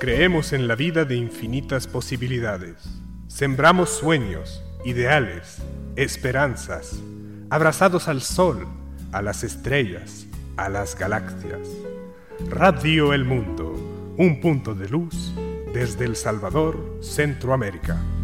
creemos en la vida de infinitas posibilidades. Sembramos sueños, ideales, esperanzas, abrazados al sol, a las estrellas, a las galaxias. Radio El Mundo, un punto de luz desde El Salvador, Centroamérica.